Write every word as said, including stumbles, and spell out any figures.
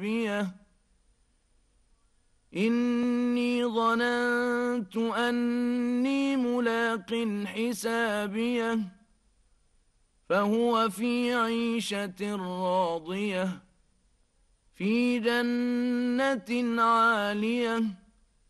إني ظننت أني ملاق حسابيه فهو في عيشة راضية في جنة عالية